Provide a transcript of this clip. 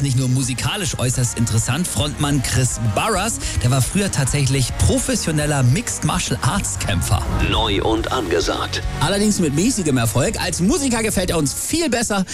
ist nicht nur musikalisch äußerst interessant. Frontmann Chris Barras, der war früher tatsächlich professioneller Mixed Martial Arts Kämpfer. Neu und angesagt. Allerdings mit mäßigem Erfolg. Als Musiker gefällt er uns viel besser.